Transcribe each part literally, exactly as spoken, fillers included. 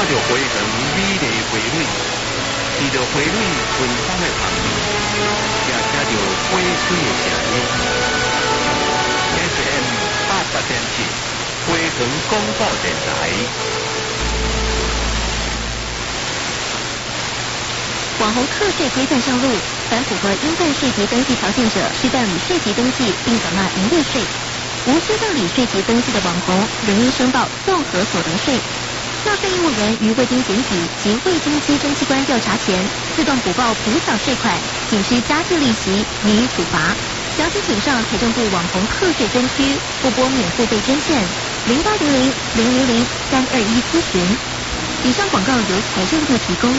着回衡美丽花蕊，闻着花蕊芬芳的香味，也听着花水的声音。F M 八八点七，花衡广播电台。 网红课税规范上路，凡符合应办税籍登记条件者，需办理税籍登记并缴纳营业税。无需办理税籍登记的网红，仍应申报综合所得税。纳税义务人于未经检举及未经稽征机关调查前，自动补报补缴税款，仅需加计利息，免予处罚。详情请上财政部网红课税专区，不拨免付费专线零八零零零零零三二一咨询。以上广告由财政部提供。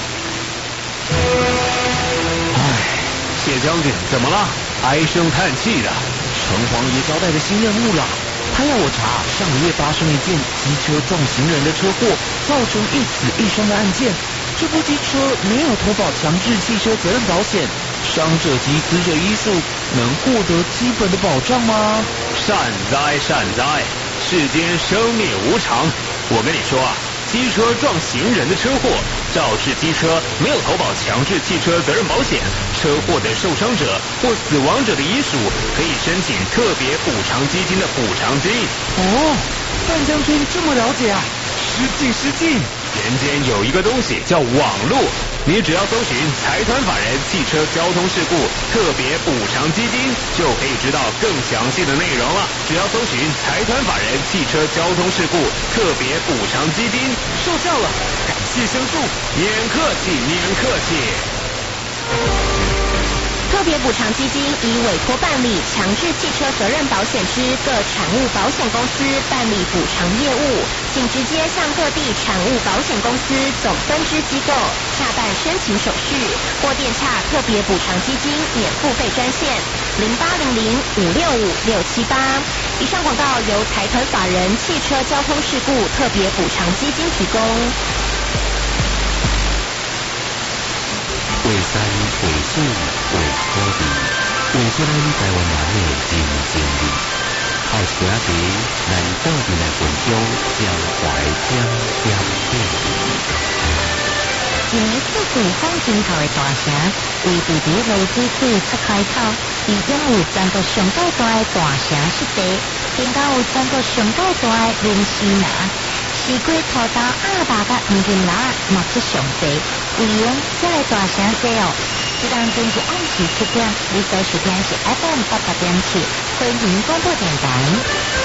唉，谢将军，怎么了？唉声叹气的。城隍爷交代的新任务了，他要我查上个月发生一件机车撞行人的车祸，造成一死一伤的案件。这部机车没有投保强制汽车责任保险，伤者及死者遗属能获得基本的保障吗？ 善哉善哉，世间生命无常。我跟你说啊，机车撞行人的车祸，肇事机车没有投保强制汽车责任保险，车祸的受伤者或死亡者的遗属可以申请特别补偿基金的补偿金。 哦，范将军这么了解啊，失敬失敬。 人间有一个东西叫网络，你只要搜寻财团法人汽车交通事故特别补偿基金，就可以知道更详细的内容了。只要搜寻财团法人汽车交通事故特别补偿基金， 受教了，感谢相助， 免客气，免客气。 特别补偿基金已委托办理强制汽车责任保险之各产物保险公司办理补偿业务，请直接向各地产物保险公司总分支机构洽办申请手续，或电洽特别补偿基金免付费专线零八零零五六五六七八。以上广告由财团法人汽车交通事故特别补偿基金提供。 画山画水画土地，画出咱台湾人的人情味。好一些题，咱到底来分享江淮江江故事。 一年四季风景头的大城，为地理路水水出开口，已拥有全国上最大的大城湿地，更加有全国上最大的林西拿。市区土豆阿爸甲黄金拿嘛出上济，为用这个大城市哦。这当中是暗时七点，你所收听是 F M 八八点七，回云广播电台。